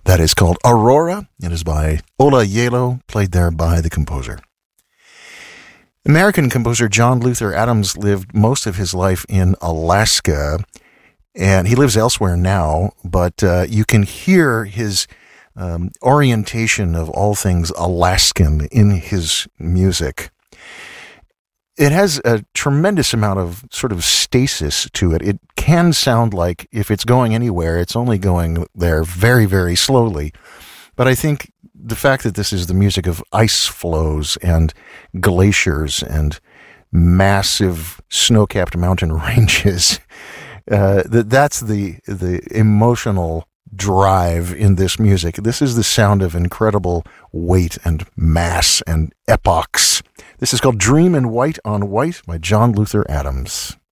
That is called Aurora. It is by Ola Yelo, played there by the composer. American composer John Luther Adams lived most of his life in Alaska, and he lives elsewhere now, but you can hear his orientation of all things Alaskan in his music. It has a tremendous amount of sort of stasis to it. It can sound like if it's going anywhere, it's only going there very, very slowly. But I think the fact that this is the music of ice flows and glaciers and massive snow-capped mountain ranges, that's the emotional drive in this music. This is the sound of incredible weight and mass and epochs. This is called Dream in White on White by John Luther Adams.